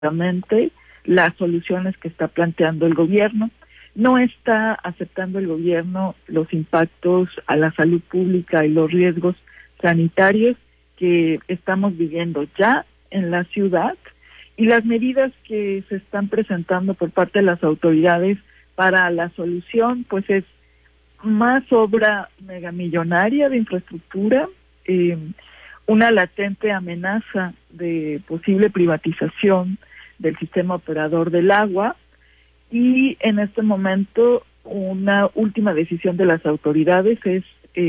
positivamente las soluciones que está planteando el gobierno. No está aceptando el gobierno los impactos a la salud pública y los riesgos sanitarios que estamos viviendo ya en la ciudad, y las medidas que se están presentando por parte de las autoridades para la solución, pues es más obra megamillonaria de infraestructura, una latente amenaza de posible privatización del sistema operador del agua, y en este momento una última decisión de las autoridades es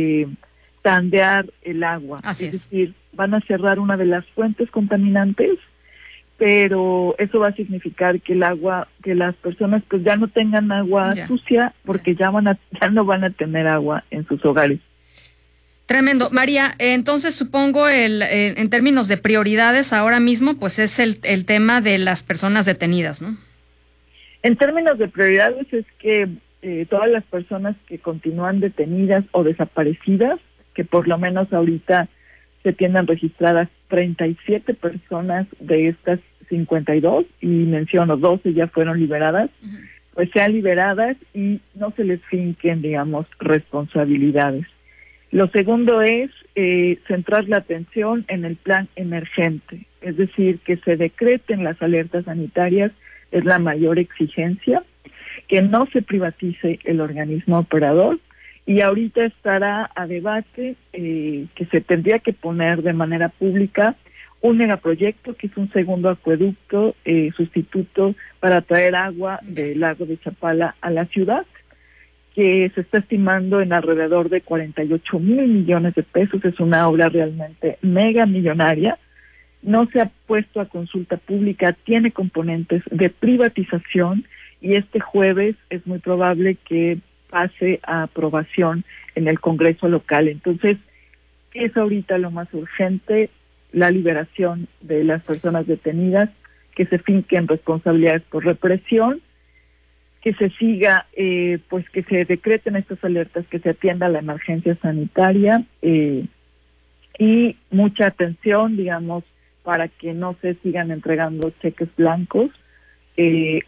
tandear el agua. Así es. Es decir, van a cerrar una de las fuentes contaminantes, pero eso va a significar que el agua, que las personas pues ya no tengan agua sucia, porque ya no van a tener agua en sus hogares. Tremendo. María, entonces supongo en términos de prioridades ahora mismo, pues es el tema de las personas detenidas, ¿no? En términos de prioridades es que todas las personas que continúan detenidas o desaparecidas, que por lo menos ahorita se tienen registradas 37 personas de estas 52, y menciono 12 ya fueron liberadas, pues sean liberadas y no se les finquen, digamos, responsabilidades. Lo segundo es centrar la atención en el plan emergente, es decir, que se decreten las alertas sanitarias, es la mayor exigencia, que no se privatice el organismo operador, y ahorita estará a debate que se tendría que poner de manera pública un megaproyecto que es un segundo acueducto sustituto para traer agua del lago de Chapala a la ciudad, que se está estimando en alrededor de 48,000 millones de pesos. Es una obra realmente mega millonaria. No se ha puesto a consulta pública, tiene componentes de privatización, y este jueves es muy probable que pase a aprobación en el Congreso local. Entonces, ¿qué es ahorita lo más urgente? La liberación de las personas detenidas, que se finquen responsabilidades por represión, que se siga, pues que se decreten estas alertas, que se atienda la emergencia sanitaria, y mucha atención, digamos, para que no se sigan entregando cheques blancos y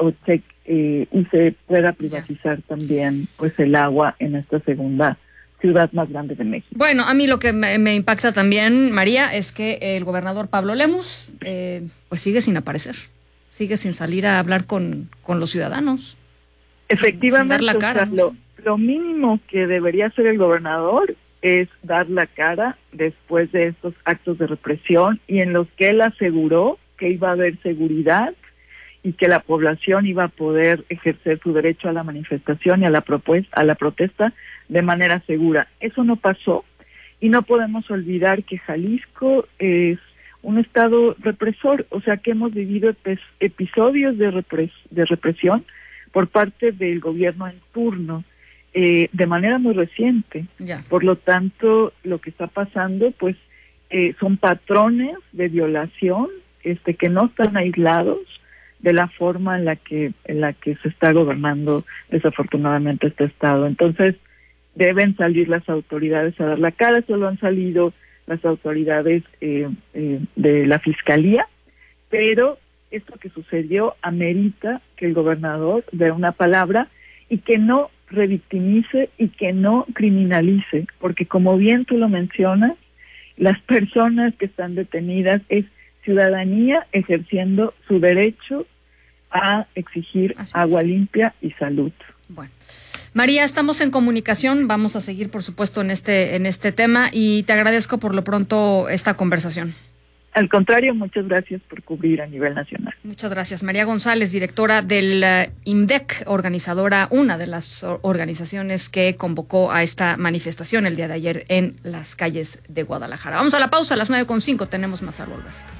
se pueda privatizar también pues el agua en esta segunda ciudad más grande de México. Bueno, a mí lo que me impacta también, María, es que el gobernador Pablo Lemus pues sigue sin aparecer, sigue sin salir a hablar con los ciudadanos. Efectivamente, sin dar la cara, o sea, lo mínimo que debería hacer el gobernador es dar la cara después de estos actos de represión, y en los que él aseguró que iba a haber seguridad y que la población iba a poder ejercer su derecho a la manifestación y a la protesta de manera segura. Eso no pasó, y no podemos olvidar que Jalisco es un estado represor, o sea que hemos vivido episodios de represión por parte del gobierno en turno, de manera muy reciente. Por lo tanto, lo que está pasando, pues, son patrones de violación, que no están aislados de la forma en la que se está gobernando desafortunadamente este estado. Entonces, deben salir las autoridades a dar la cara. Solo han salido las autoridades de la Fiscalía, pero esto que sucedió amerita que el gobernador dé una palabra y que no revictimice y que no criminalice, porque como bien tú lo mencionas, las personas que están detenidas es ciudadanía ejerciendo su derecho a exigir agua limpia y salud. Bueno, María, estamos en comunicación, vamos a seguir por supuesto en este tema, y te agradezco por lo pronto esta conversación. Al contrario, muchas gracias por cubrir a nivel nacional. Muchas gracias. María González, directora del IMDEC, organizadora, una de las organizaciones que convocó a esta manifestación el día de ayer en las calles de Guadalajara. Vamos a la pausa, a las 9:05, tenemos más al volver.